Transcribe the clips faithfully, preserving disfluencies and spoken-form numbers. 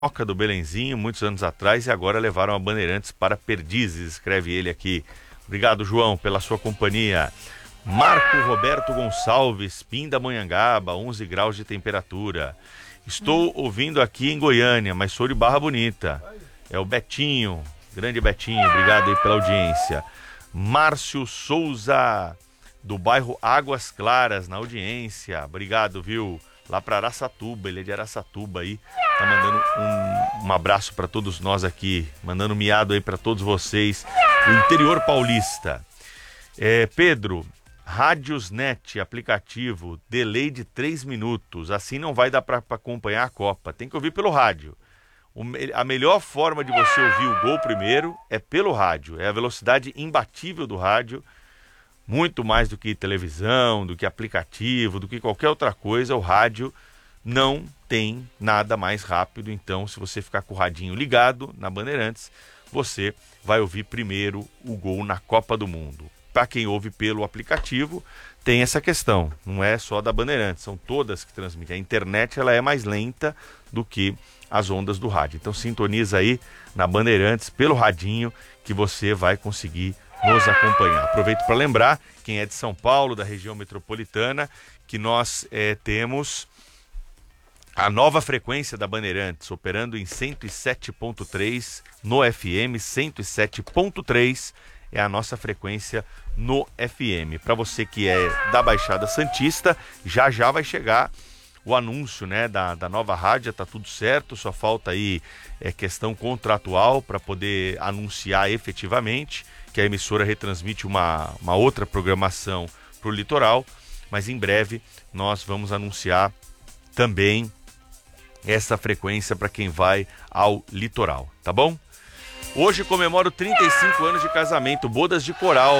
Moca do Belenzinho, muitos anos atrás, e agora levaram a Bandeirantes para Perdizes, escreve ele aqui. Obrigado, João, pela sua companhia. Marco Roberto Gonçalves, Pindamonhangaba, onze graus de temperatura. Estou ouvindo aqui em Goiânia, mas sou de Barra Bonita. É o Betinho, grande Betinho, obrigado aí pela audiência. Márcio Souza, do bairro Águas Claras, na audiência. Obrigado, viu? Lá para Araçatuba, ele é de Araçatuba aí. Tá mandando um, um abraço para todos nós aqui, mandando um miado aí para todos vocês do interior paulista. É, Pedro, Rádiosnet, aplicativo, delay de três minutos, assim não vai dar para acompanhar a Copa, tem que ouvir pelo rádio. O, a melhor forma de você ouvir o gol primeiro é pelo rádio, é a velocidade imbatível do rádio, muito mais do que televisão, do que aplicativo, do que qualquer outra coisa, o rádio não tem nada mais rápido. Então, se você ficar com o radinho ligado na Bandeirantes, você vai ouvir primeiro o gol na Copa do Mundo. Para quem ouve pelo aplicativo, tem essa questão, não é só da Bandeirantes, são todas que transmitem. A internet ela é mais lenta do que as ondas do rádio. Então, sintoniza aí na Bandeirantes pelo radinho que você vai conseguir nos acompanhar. Aproveito para lembrar, quem é de São Paulo, da região metropolitana, que nós é, temos a nova frequência da Bandeirantes, operando em cento e sete ponto três no F M, cento e sete ponto três é a nossa frequência no F M. Para você que é da Baixada Santista, já já vai chegar o anúncio, né, da, da nova rádio, tá tudo certo, só falta aí é, questão contratual para poder anunciar efetivamente que a emissora retransmite uma, uma outra programação para o litoral, mas em breve nós vamos anunciar também essa frequência para quem vai ao litoral, tá bom? Hoje comemoro trinta e cinco anos de casamento, bodas de coral,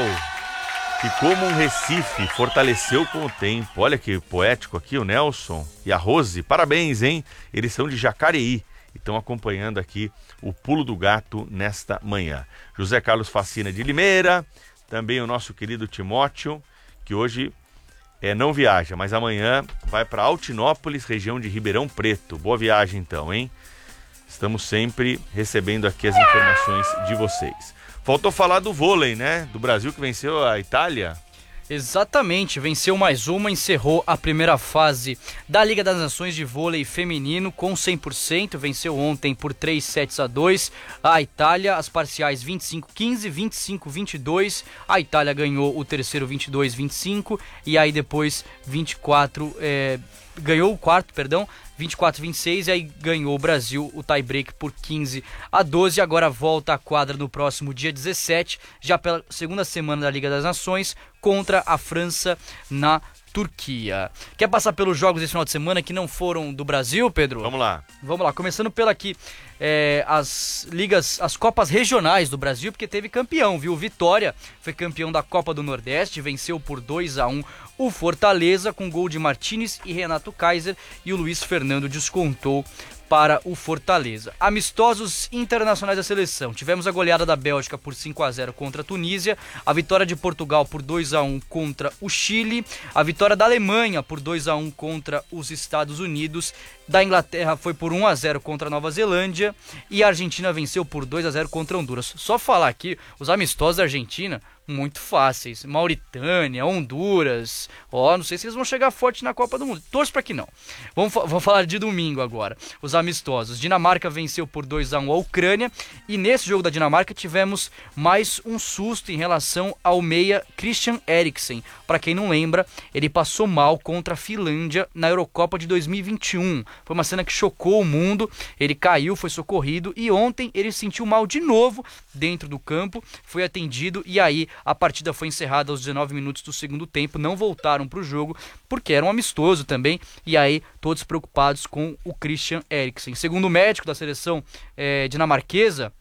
que como um Recife fortaleceu com o tempo. Olha que poético aqui o Nelson e a Rose, parabéns, hein? Eles são de Jacareí e estão acompanhando aqui o Pulo do Gato nesta manhã. José Carlos Facina de Limeira, também o nosso querido Timóteo, que hoje é, não viaja, mas amanhã vai para Altinópolis, região de Ribeirão Preto. Boa viagem então, hein? Estamos sempre recebendo aqui as informações de vocês. Faltou falar do vôlei, né? Do Brasil que venceu a Itália. Exatamente, venceu mais uma, encerrou a primeira fase da Liga das Nações de Vôlei Feminino com cem por cento, venceu ontem por três sets a dois a Itália, as parciais vinte e cinco a quinze, vinte e cinco a vinte e dois, a Itália ganhou o terceiro vinte e dois a vinte e cinco e aí depois vinte e quatro, é, ganhou o quarto, perdão, vinte e quatro a vinte e seis e aí ganhou o Brasil o tie-break por quinze a doze, agora volta à quadra no próximo dia dezessete, já pela segunda semana da Liga das Nações, contra a França na Turquia. Quer passar pelos jogos desse final de semana que não foram do Brasil, Pedro? Vamos lá. Vamos lá, começando pela aqui, é, as ligas, as Copas regionais do Brasil, porque teve campeão, viu? Vitória foi campeão da Copa do Nordeste, venceu por dois a um o Fortaleza, com gol de Martínez e Renato Kaiser, e o Luiz Fernando descontou para o Fortaleza. Amistosos internacionais da seleção. Tivemos a goleada da Bélgica por cinco a zero contra a Tunísia, a vitória de Portugal por dois a um contra o Chile, a vitória da Alemanha por dois a um contra os Estados Unidos, da Inglaterra foi por um a zero contra a Nova Zelândia e a Argentina venceu por dois a zero contra a Honduras. Só falar aqui, os amistosos da Argentina, muito fáceis. Mauritânia, Honduras, ó, não sei se eles vão chegar forte na Copa do Mundo. Torço para que não. Vamos, vamos falar de domingo agora. Os amistosos. Dinamarca venceu por dois a um a Ucrânia e nesse jogo da Dinamarca tivemos mais um susto em relação ao meia Christian Eriksen. Para quem não lembra, ele passou mal contra a Finlândia na Eurocopa de dois mil e vinte e um. Foi uma cena que chocou o mundo. Ele caiu, foi socorrido e ontem ele sentiu mal de novo dentro do campo, foi atendido e aí a partida foi encerrada aos dezenove minutos do segundo tempo, não voltaram para o jogo, porque era um amistoso também, e aí todos preocupados com o Christian Eriksen. Segundo o médico da seleção é, dinamarquesa,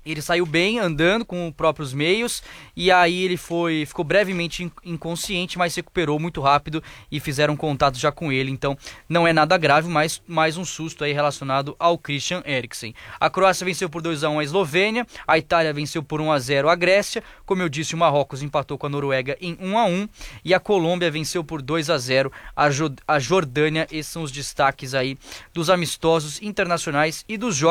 Ele saiu bem, andando com os próprios meios, e aí ele foi, ficou brevemente inconsciente, mas se recuperou muito rápido e fizeram contato já com ele, então não é nada grave, mas mais um susto aí relacionado ao Christian Eriksen. A Croácia venceu por dois a um a Eslovênia, a Itália venceu por um a zero a Grécia, como eu disse, o Marrocos empatou com a Noruega em um a um, e a Colômbia venceu por dois a zero a, jo- a Jordânia. Esses são os destaques aí dos amistosos internacionais e dos jogos